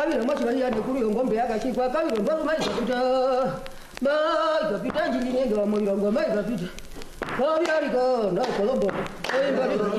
kabira mwachibali ya kuri ngombe yakashikwa kabira ngombe maiza pita njini nendo wa muliro ngombe maiza pita kabira liko na kolombo